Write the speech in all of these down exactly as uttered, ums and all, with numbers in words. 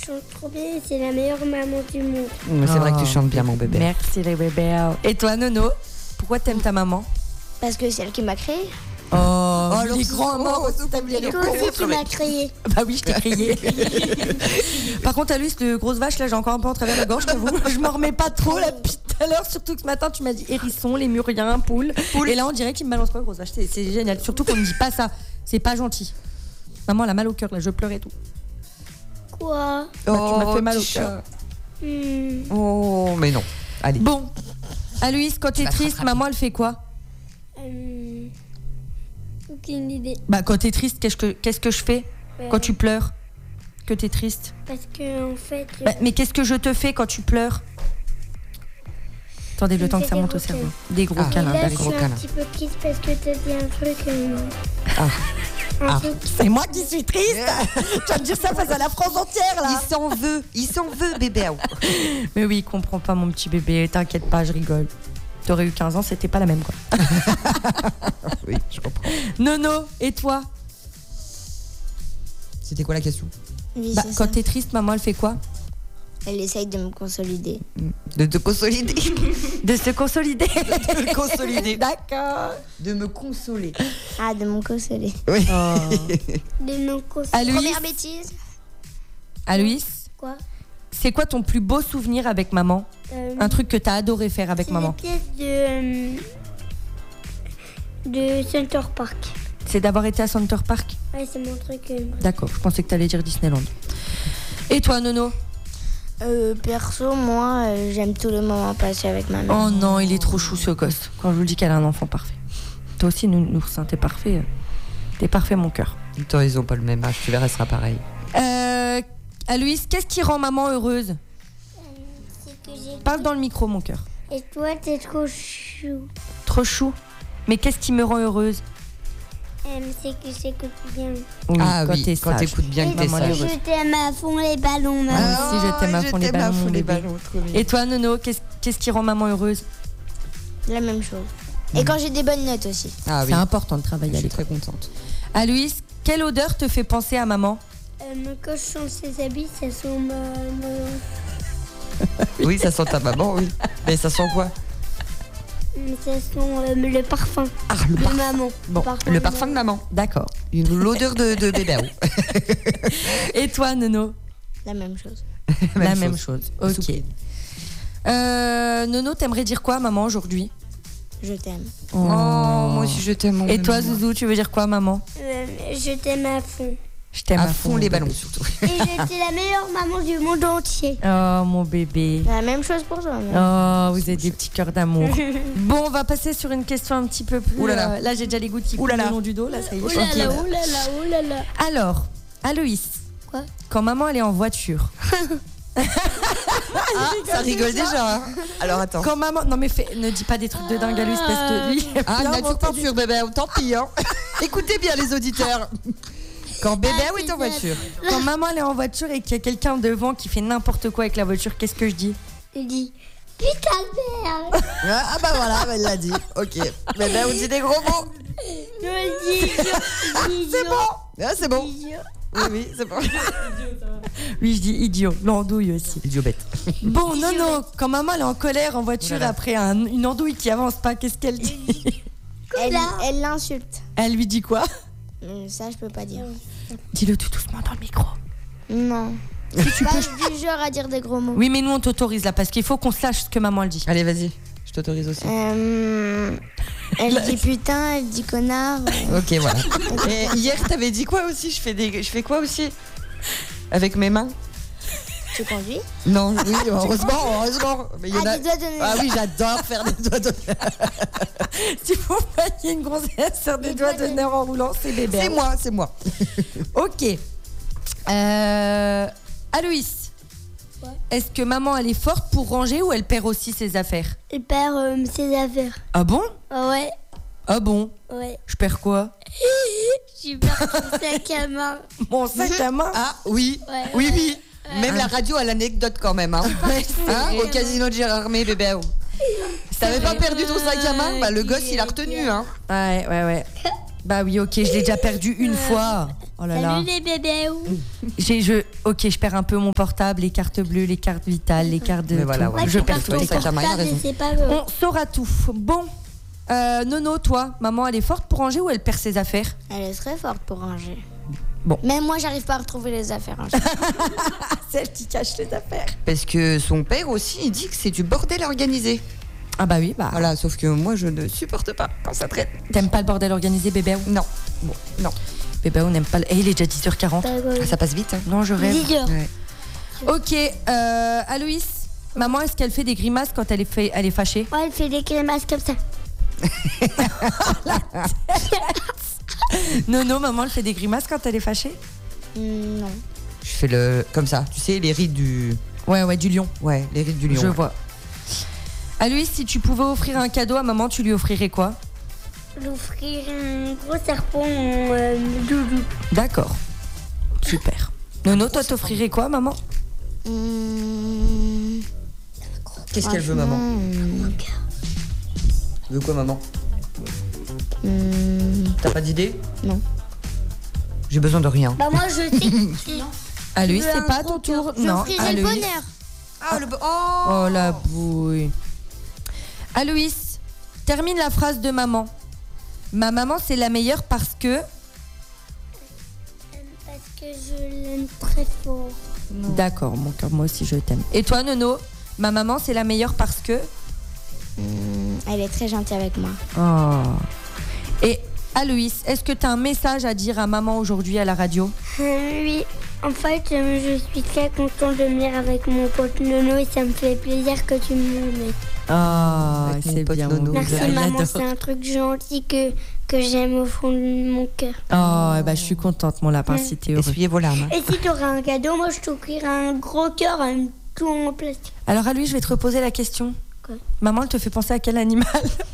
chante trop bien, c'est la meilleure maman du monde. Mais c'est vrai que tu chantes bien, mon bébé. Merci les bébés. Et toi, Nono, pourquoi t'aimes ta maman? Parce que c'est elle qui m'a créé. Oh, Oh, les grands amours, t'aimes les C'est toi aussi qui m'a créé. Bah oui, je t'ai crié. Par contre, à lui, cette grosse vache, là, j'ai encore un peu en travers la gorge, je t'avoue. Je m'en remets pas trop, là, depuis tout à l'heure. Surtout que ce matin, tu m'as dit hérisson, lémurien, poule. poule. Et là, on dirait qu'il me balance pas, grosse vache. C'est, c'est génial. Surtout qu'on ne dit pas ça. C'est pas gentil. Maman, elle a mal au cœur, là, je pleure et tout. Quoi? Bah, tu m'as fait mal au petit cœur. Hmm. Oh, mais non. Allez. Bon, Aloïs, quand t'es vas te triste, rattraper. maman, elle fait quoi? Euh, Aucune idée. Bah, quand t'es triste, qu'est-ce que, qu'est-ce que je fais Ouais. quand tu pleures? Que t'es triste? Parce que en fait. Bah, euh, mais qu'est-ce que je te fais quand tu pleures? Attendez, le me temps que fais ça des monte au gros cerveau. câlins. Des gros Ah. Et câlins, là, je d'accord. suis un câlin. petit peu triste parce que t'as dit un truc. euh, Ah. Un Ah. truc. C'est moi qui suis triste. Tu vas me dire ça face à la France entière, là. Il s'en veut. Il s'en veut, bébé. Mais oui, il comprend pas, mon petit bébé. T'inquiète pas, je rigole. T'aurais eu quinze ans, c'était pas la même, quoi. Oui, je comprends. Nono, et toi? C'était quoi la question? Oui, Bah, c'est quand ça. t'es triste, maman, elle fait quoi? Elle essaye de me consolider. De te consolider. De se consolider. De me consolider. D'accord. De me consoler. Ah, de me consoler. Oui. Oh. De nos causes. Aloïs, Première bêtise. Aloïs, Quoi? c'est quoi ton plus beau souvenir avec maman? Euh, Un truc que t'as adoré faire avec c'est maman? la pièce de. euh, de Center Park. C'est d'avoir été à Center Park? Ouais, c'est mon truc. euh, D'accord, je pensais que t'allais dire Disneyland. Et toi, Nono? Euh, perso, moi, euh, j'aime tous les moments passés avec ma mère. Oh non, il est trop chou ce gosse. Quand je vous dis qu'elle a un enfant parfait. Toi aussi, nous, nous t'es parfait. T'es parfait, mon cœur. Toi, ils ont pas le même âge. Tu verras, ce sera pareil. Euh, Aloïs, qu'est-ce qui rend maman heureuse? C'est que j'ai. Parle dans le micro, mon cœur. Et toi, t'es trop chou. Trop chou. Mais qu'est-ce qui me rend heureuse? Euh, c'est que j'écoute bien. Oui, Ah quand oui, t'es quand sage. t'écoutes bien, Et que t'es maman, elle est sage. heureuse. je t'aime à fond les ballons, Moi maman. aussi, je t'aime à fond les ballons, mon bébé. trop bien. Et toi, Nono, qu'est-ce, qu'est-ce qui rend maman heureuse? La même chose. Et quand j'ai des bonnes notes aussi. Ah oui, C'est important de je travailler à suis l'école. très contente. Aloïs, quelle odeur te fait penser à maman? Euh, quand je change ses habits, ça sent ma. Oui, ça sent ta maman, oui. Mais ça sent quoi? ma- Ça sent euh, le parfum Ah, le de parfum. maman. Bon, Le parfum de maman. D'accord. Une- L'odeur de, de bébé. Et toi, Nono? La même chose. La même chose. Ok. Euh, Nono, t'aimerais dire quoi à maman aujourd'hui? Je t'aime. Oh, moi aussi je t'aime. mon Et toi, bébé. Zouzou, tu veux dire quoi à maman? Euh, je t'aime à fond. Je t'aime À fond les mon ballons bébé. surtout. Et je suis la meilleure maman du monde entier. Oh, mon bébé. La même chose pour toi. mais- Oh, vous êtes des petits cœurs d'amour. Bon, on va passer sur une question un petit peu plus. Ouh là là. euh, là, j'ai déjà les gouttes qui Ouh coulent là le là. long du dos. Là, ça y est. Oh je là suis là, tranquille. oh là là, oh là là. Alors, Aloïs. Quoi? Quand maman elle est en voiture. Ah, ça rigole déjà. hein. Alors attends. Quand maman. Non, mais fais- ne dis pas des trucs de dingue à Aloïs parce que lui. il aime Ah, bien nature monter peinture, bébé. Tant pis. Hein. Écoutez bien les auditeurs. Quand bébé Ah, est en c'est voiture. des- Quand maman elle est en voiture et qu'il y a quelqu'un devant qui fait n'importe quoi avec la voiture, qu'est-ce que je dis? Il dit putain de merde. Ah ah bah voilà, elle l'a dit. Ok. Bébé, on dit des gros mots. Je me dis idiot. C'est bon. Ah, c'est bon. Idiot. Oui, oui, c'est bon. Lui, je dis idiot. L'andouille aussi. Idiot bête. Bon, non, non. Quand maman elle est en colère en voiture Ouh là là. après un- une andouille qui avance pas, qu'est-ce qu'elle dit? Elle Là. elle l'insulte. Elle lui dit quoi? Euh, Ça, je peux pas dire. Dis-le tout doucement dans le micro. Non. Si tu Pas peux. du genre à dire des gros mots. Oui, mais nous on t'autorise là parce qu'il faut qu'on sache ce que maman elle dit. Allez, vas-y. Je t'autorise aussi. Euh, elle dit putain, elle dit connard. Ok, voilà. Et hier, t'avais dit quoi aussi? Je fais des, je fais quoi aussi? Avec mes mains? Tu conduis? Non, oui, heureusement, heureusement. Mais il y en Ah, a- des doigts d'honneur. Ah oui, j'adore faire des doigts d'honneur. Si vous voyez une grossesse sur des doigts d'honneur en roulant, c'est bébé. C'est moi, c'est moi. Ok. Euh... Aloïs, Ouais. est-ce que maman elle est forte pour ranger ou elle perd aussi ses affaires? Il perd euh, ses affaires. Ah bon? Ah ouais, Ah bon? ouais. Je perds quoi? Je perds son sac à main. Mon sac à main? Ah oui, Ouais, oui, ouais. oui. Même la radio a l'anecdote quand même. Hein. Hein, au casino de Gérardmer, bébé. T'avais pas perdu ton sac à main? Bah le gosse il a retenu. Hein. Ouais, ouais, ouais. Bah oui, ok, je l'ai déjà perdu une fois. Oh là là. Salut les bébés. J'ai, je, ok, je perds un peu mon portable, les cartes bleues, les cartes vitales, les cartes de. Mais voilà, tout. ouais. Je Ouais, perds tu tout. perds les ton cartes. portable. Maman a raison. C'est pas grave. On saura tout. Bon, euh, Nono, toi, maman, elle est forte pour ranger ou elle perd ses affaires? Elle est très forte pour ranger. Bon. Même moi, j'arrive pas à retrouver les affaires. Hein. C'est elle qui cache les affaires. Parce que son père aussi, il dit que c'est du bordel organisé. Ah bah oui, bah. Voilà, sauf que moi, je ne supporte pas quand ça traîne. T'aimes pas le bordel organisé, bébé? Non. Bon, non. Bébé, on n'aime pas. Le... Eh, il est déjà dix heures quarante. Ah, ça passe vite. Hein. Non, je rêve. dix heures. Ouais. Ok, euh, Aloïs, maman, est-ce qu'elle fait des grimaces quand elle est, fait, elle est fâchée? Ouais, elle fait des grimaces comme ça. Non, non, maman, elle fait des grimaces quand elle est fâchée? Mm, non. Je fais le. Comme ça, tu sais, les rides du. Ouais, ouais, du lion. Ouais, les rides du lion. Je ouais. vois. Aloïs, si tu pouvais offrir un cadeau à maman, tu lui offrirais quoi? L'offrir un gros serpent en euh, doudou. D'accord. Super. Nono, toi, t'offrirais quoi, maman? Mm, Qu'est-ce qu'elle veut, maman? mm, Tu veux quoi, maman? mm, T'as pas d'idée? Non. J'ai besoin de rien. Bah moi je sais. Aloïs, veux c'est un pas gros ton tour. cœur. Non, J'offrirai le Aloïs. bonheur. Ah, le. Oh, Oh la bouille. Aloïs, termine la phrase de maman. Ma maman, c'est la meilleure parce que. Parce que je l'aime très fort. D'accord, mon cœur, moi aussi je t'aime. Et toi, Nono, ma maman, c'est la meilleure parce que. mm, elle est très gentille avec moi. Oh. Et Aloïs, est-ce que tu as un message à dire à maman aujourd'hui à la radio? Euh, oui, en fait, euh, je suis très contente de venir avec mon pote Nono et ça me fait plaisir que tu me mettes. Ah, Avec mon c'est pote bien. Nono. mon Merci cœur, il maman, l'adore. c'est un truc gentil que, que j'aime au fond de mon cœur. Oh, eh ben, je suis contente, mon lapin, Ouais. si t'es heureux. Essuyez vos larmes. hein. Et si tu auras un cadeau, moi je t'offrirai un gros cœur, un tout en plastique. Alors, à lui, je vais te reposer la question. Quoi? Maman, elle te fait penser à quel animal?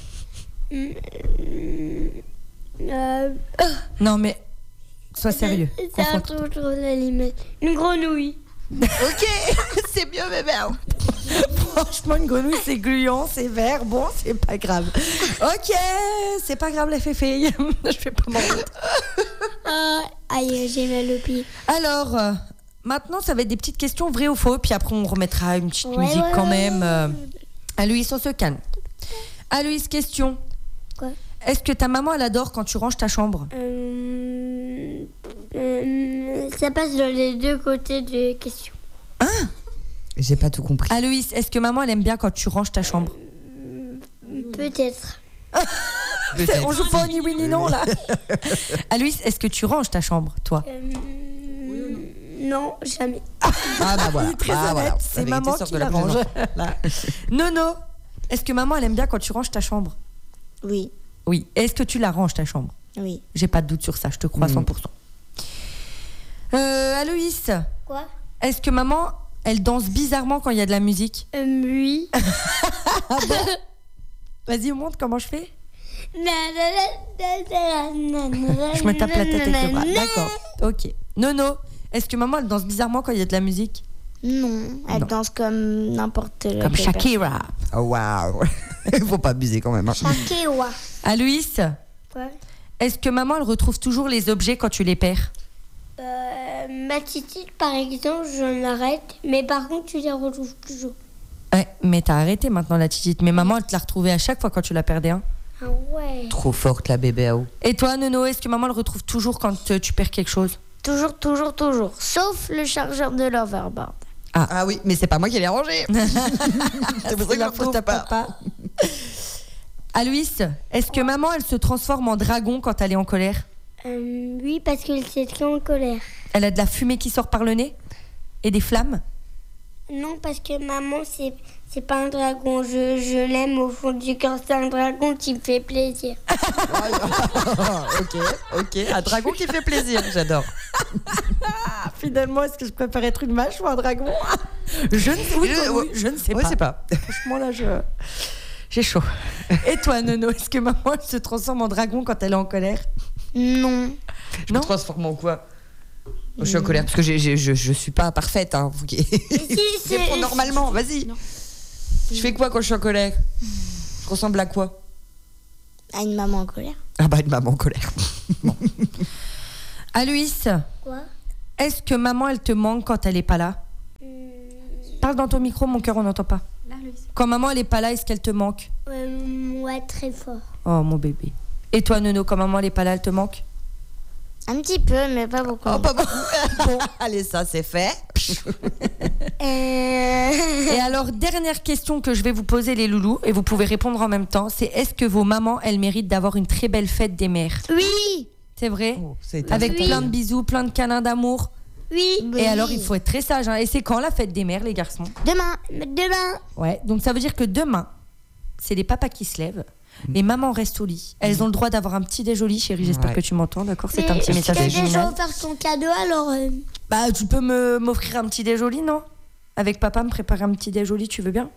Euh, Non, mais sois sérieux. C'est un Concentre-toi. truc trop limite. Une grenouille. Ok, c'est mieux, bébé. Franchement, une grenouille, c'est gluant, c'est vert. Bon, c'est pas grave. Ok, c'est pas grave, la féfé. Je vais pas m'en rendre. Ah, aïe, j'ai mal au pied. Alors, euh, maintenant, ça va être des petites questions vraies ou faux. Puis après, on remettra une petite Ouais, musique ouais, quand ouais. même. Euh, Aloïs, on se calme. Aloïs, question. Quoi? Est-ce que ta maman, elle adore quand tu ranges ta chambre? Euh, euh, ça passe dans les deux côtés de questions. J'ai pas tout compris. Aloïs, est-ce que maman, elle aime bien quand tu ranges ta chambre? Peut-être. On joue pas au ni oui ni non, là. Aloïs, est-ce que tu ranges ta chambre, toi? Euh, non, jamais. Ah bah voilà. Très Bah, honnête, voilà. c'est La vérité maman sort qui de la prison. range. Là. Nono, est-ce que maman, elle aime bien quand tu ranges ta chambre? Oui, Oui. Est-ce que tu la ranges, ta chambre? oui. J'ai pas de doute sur ça, je te crois à Mm. cent pour cent. Euh, Aloïs, Quoi? est-ce que maman, elle danse bizarrement quand il y a de la musique? Euh, oui. Vas-y, montre comment je fais. Je Je me tape la tête avec le bras. D'accord. Ok. Nono, est-ce que maman, elle danse bizarrement quand il y a de la musique? Non, elle Non. danse comme n'importe quelle Comme personne. Shakira. Oh waouh. Faut pas abuser quand même. hein. Shakewa. Aloïs, Quoi? est-ce que maman, elle retrouve toujours les objets quand tu les perds? Euh, ma titite, par exemple, j'en arrête, mais par contre, tu les retrouves toujours. Ouais, mais t'as arrêté maintenant la titite. Mais maman, elle te l'a retrouvée à chaque fois quand tu la perdais. Hein. Ah ouais. Trop forte la bébé. Oh. Et toi, Nono, est-ce que maman le retrouve toujours quand euh, tu perds quelque chose? Toujours, toujours, toujours. Sauf le chargeur de l'overboard. Ah oui, mais c'est pas moi qui l'ai rangé. C'est pour ça que la je pauvre poste pas. papa. Aloïs, est-ce que maman, elle se transforme en dragon quand elle est en colère? Euh, oui, parce que c'est très en colère. Elle a de la fumée qui sort par le nez? Et des flammes? Non, parce que maman, c'est c'est pas un dragon. Je, je l'aime au fond du cœur. C'est un dragon qui me fait plaisir. Ok, ok. Un dragon qui fait plaisir, j'adore. Ah, finalement, est-ce que je préfère être une vache ou un dragon? Je ne, oui, Je- oui, je ne sais Ouais, pas. c'est pas. Franchement, là, je... j'ai chaud. Et toi, Nono, est-ce que maman, elle se transforme en dragon quand elle est en colère? Non. Je Non. me transforme en quoi? Je suis en colère parce que j'ai- j'ai- je, je suis pas parfaite. Hein. Vous qui- si, c'est- Réponds normalement, vas-y. Je fais quoi quand je suis en colère? Je ressemble à quoi? À une maman en colère. Ah bah une maman en colère. Aloïs, Quoi? est-ce que maman, elle te manque quand elle est pas là? Hum, Parle dans ton micro, mon cœur, on n'entend pas. Quand maman, elle est pas là, est-ce qu'elle te manque? euh, ouais, très fort. Oh, mon bébé. Et toi, Nono, quand maman, elle est pas là, elle te manque? Un petit peu, mais pas beaucoup. Oh, pas beaucoup. Bon, allez, ça c'est fait. Euh... Et alors, dernière question que je vais vous poser, les loulous, et vous pouvez répondre en même temps, c'est est-ce que vos mamans, elles méritent d'avoir une très belle fête des mères? Oui, C'est vrai? Oh, ça a été Avec Oui. plein de bisous, plein de câlins d'amour. oui. Et alors, il faut être très sage. Hein. Et c'est quand la fête des mères, les garçons? Demain. Demain. Ouais, donc ça veut dire que demain, c'est les papas qui se lèvent. Les mamans restent au lit. Elles ont le droit d'avoir un petit déjoli, chérie. J'espère Ouais. que tu m'entends, d'accord? C'est Mais un petit message t'as subliminal. déjà offert ton cadeau, alors... euh, Bah, tu peux me m'offrir un petit déjoli, non? Avec papa, me préparer un petit déjoli, tu veux bien?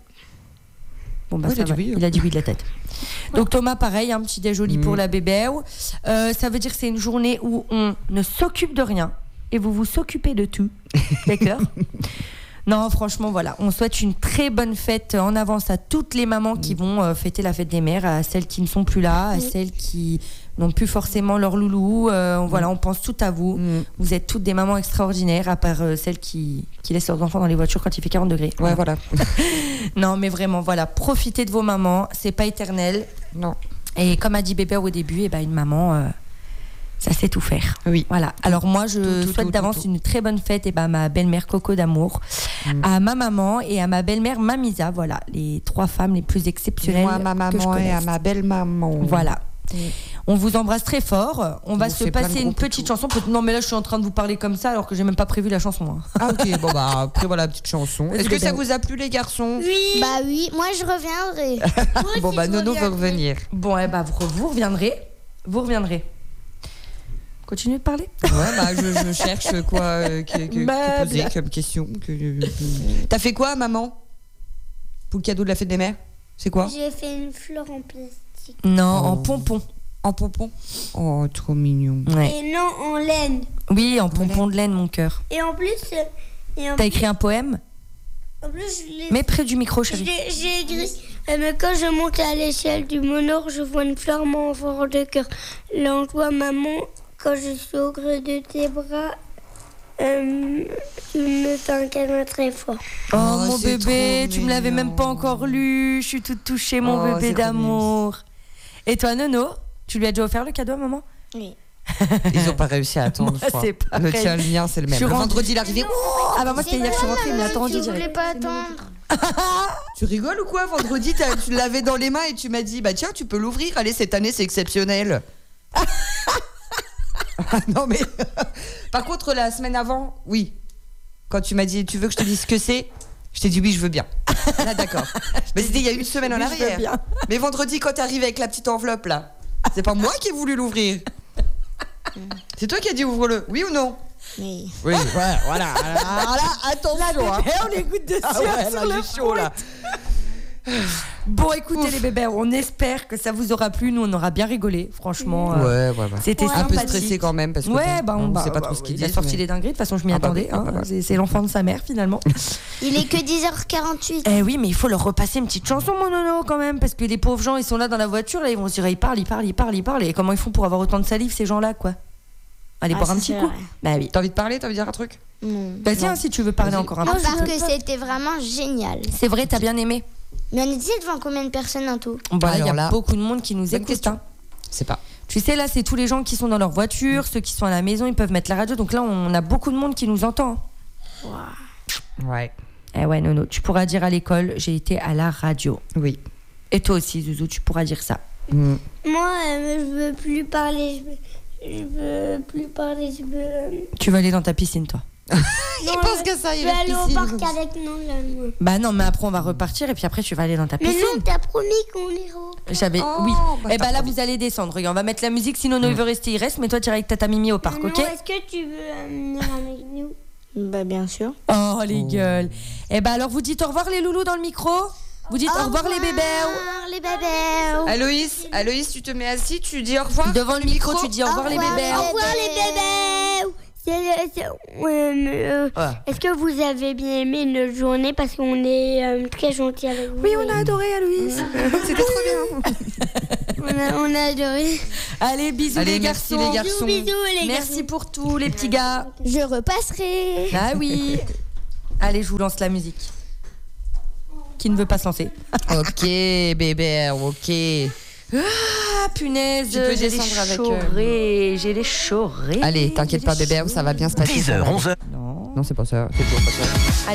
Bon, bah, Oui, ça il a dit va. oui. Il a dit oui de la tête. Donc, Thomas, pareil, un petit déjoli pour la bébé. Euh, ça veut dire que c'est une journée où on ne s'occupe de rien et vous vous occupez de tout. D'accord? Non, franchement, voilà. On souhaite une très bonne fête en avance à toutes les mamans qui vont euh, fêter la fête des mères, à celles qui ne sont plus là, à celles qui n'ont plus forcément leur loulou. Euh, voilà, on pense tout à vous. Mm. Vous êtes toutes des mamans extraordinaires, à part euh, celles qui, qui laissent leurs enfants dans les voitures quand il fait quarante degrés. Ouais, voilà. Non, mais vraiment, voilà. Profitez de vos mamans. C'est pas éternel. Non. Et comme a dit Bébé au début, eh ben, une maman, euh, ça sait tout faire. Oui. Voilà. Alors moi, je Tout, tout, souhaite tout, d'avance tout, tout. une très bonne fête et ben, à ma belle-mère Coco d'amour, Mm. à ma maman et à ma belle-mère Mamisa. Voilà, les trois femmes les plus exceptionnelles Moi, ma que je maman et à connaisse. ma belle-maman. Voilà. Mm. On vous embrasse très fort. On va vous se fait plein de passer gros une petite poutous. chanson. Non, mais là, je suis en train de vous parler comme ça alors que j'ai même pas prévu la chanson. hein. Ah, ok. Bon, bah, après, voilà, petite chanson. Est-ce que ça vous a plu, les garçons? Oui. Bah oui, moi je reviendrai. Moi Bon, aussi, bah, je Nono va reviendrai. revenir. Bon, eh ben, vous, vous reviendrez. Vous reviendrez. Continue de parler. Ouais, bah, je, je cherche quoi euh, que, que, Bah, que poser bien. comme question. Que, que- T'as fait quoi, maman? Pour le cadeau de la fête des mères? C'est quoi? J'ai fait une fleur en plastique. Non, Oh. en pompon. En pompon? Oh, trop mignon. Ouais. Et non, en laine. Oui, en pompon de laine, mon cœur. Et en plus... euh, Et en, T'as écrit un poème? en plus, je l'ai... Mais près du micro, je chérie. l'ai- J'ai écrit... euh, mais quand je monte à l'échelle du monor, je vois une fleur m'enfant de cœur. L'envoie maman, quand je suis au creux de tes bras, euh, tu me fais un câlin très fort. Oh, Oh, mon c'est bébé, trop tu me l'avais mignon. même pas encore lu. Je suis toute touchée, mon Oh, bébé c'est trop d'amour. Et toi, Nono, tu lui as déjà offert le cadeau à maman? Oui. Ils ont pas réussi à attendre. Moi, je crois. c'est pareil. Le tien, le mien, c'est le Je même. suis Le rendue- vendredi, il est arrivé. Oh, Ah bah moi, c'était hier, je suis rentrée, il me l'a attendu Tu direct. voulais pas attendre. tu rigoles ou quoi? Vendredi, t'as- tu l'avais dans les mains et tu m'as dit, bah tiens, tu peux l'ouvrir. Allez, cette année, c'est exceptionnel. Ah, non, mais. Par contre, la semaine avant, oui. Quand tu m'as dit, tu veux que je te dise ce que c'est? Je t'ai dit oui, je veux bien. Là, d'accord. Mais c'était il y a une semaine en Oui, je veux arrière. bien. Mais vendredi, quand t'arrives avec la petite enveloppe là, c'est pas moi qui ai voulu l'ouvrir. C'est toi qui as dit ouvre-le, oui ou non? Oui. Oui, ouais, voilà. Alors là, attention. hein. Eh, on les gouttes de Ah sueur ouais, sur là, le j'ai chaud là. Bon, écoutez les bébés, on espère que ça vous aura plu. Nous, on aura bien rigolé, franchement. euh, Ouais, ouais, ouais. C'était Un peu sympathique. stressé quand même parce que Ouais, bon, bah on, on bah, sait pas bah, trop ce qu'ils il a disent. sorti mais- les dingueries, de toute façon je m'y Ah bah attendais. oui, ah hein. bah bah. C'est, c'est l'enfant de sa mère finalement. Il est que dix heures quarante-huit. Eh oui, mais il faut leur repasser une petite chanson, mon nono, quand même, parce que les pauvres gens, ils sont là dans la voiture, là, ils vont se dire, ils parlent, ils parlent, ils parlent, ils parlent, et comment ils font pour avoir autant de salive, ces gens-là, quoi? Allez Ah, boire un ça, petit c'est coup. vrai. Bah oui. T'as envie de parler? T'as envie de dire un truc? Non. Vas-y, hein, si tu veux parler Vas-y. encore un À peu. part que c'était vraiment génial. C'est vrai, t'as bien aimé. Mais on était devant combien de personnes en tout? Bah, il y a Alors là, beaucoup de monde qui nous bonne écoute. question. hein. C'est pas. Tu sais, là, c'est tous les gens qui sont dans leur voiture, ceux qui sont à la maison, ils peuvent mettre la radio. Donc là, on a beaucoup de monde qui nous entend. Ouais. Eh ouais, Nono, tu pourras dire à l'école, j'ai été à la radio. Oui. Et toi aussi, Zouzou, tu pourras dire ça. Mm. Moi, euh, je veux plus parler. Je veux, je veux plus parler. Je veux. euh, Tu vas aller dans ta piscine, toi. non, pense je- que ça, il Je vais va aller au piscine. parc avec non, là, moi. Bah non, mais après, on va repartir et puis après, tu vas aller dans ta Mais piscine. non, t'as promis qu'on ira au parc. J'avais. Oh, oui. bah, Eh bah t'as là, promis. vous allez descendre. Regarde, on va mettre la musique. Si Nono il veut rester, il reste. Mais toi, tu iras avec Tata Mimi au parc, Non, ok? est-ce que tu veux euh, venir avec nous? Bah bien sûr. Oh, les gueules. Eh bah alors, vous dites au revoir, les loulous, dans le micro. Vous dites au revoir, les bébés. revoir les bébés. Aloïs, Aloïs, tu te mets assis, tu dis au revoir. Devant le micro, tu dis au revoir, les revoir, bébés. Au revoir les bébés. C'est- c'est- ouais, mais, euh, Ouais. Est-ce que vous avez bien aimé notre journée parce qu'on est euh, très gentils avec vous? Oui, on a adoré, Aloïs. C'était trop bien. On a, on a adoré. Allez, bisous Allez, les merci garçons. les garçons. Bisous, bisous, les Merci garçons. pour tout, les petits gars. Je repasserai. Ah oui. Allez, je vous lance la musique. Qui ne veut pas se lancer? Ok, bébé, ok. Ah, punaise. Tu peux j'ai descendre les avec, chorés, J'ai les chorés. Allez, t'inquiète pas, bébé, ça va bien se passer. dix heures, onze heures. Non. Non, c'est pas ça. C'est toujours pas ça.